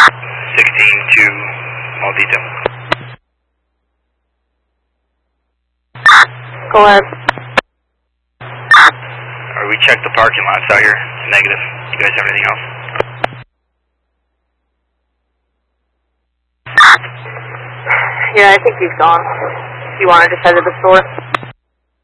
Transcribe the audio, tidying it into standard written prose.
16 to all detail. Go ahead. We checked the parking lots out here. Negative. You guys have anything else? Yeah, I think he's gone. You want to just head to the store?